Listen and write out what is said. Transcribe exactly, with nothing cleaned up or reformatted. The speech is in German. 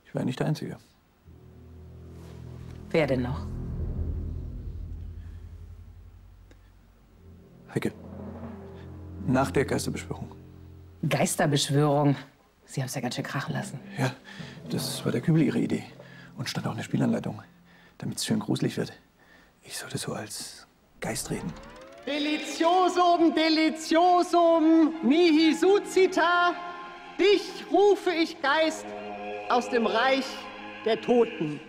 Ich war ja nicht der Einzige. Wer denn noch? Heike. Nach der Geisterbeschwörung. Geisterbeschwörung? Sie haben es ja ganz schön krachen lassen. Ja, das war der Kübel ihre Idee. Und stand auch in der Spielanleitung, damit es schön gruselig wird. Ich sollte so als Geist reden. Deliciosum, deliciosum, mihi sucita. Dich rufe ich, Geist, aus dem Reich der Toten.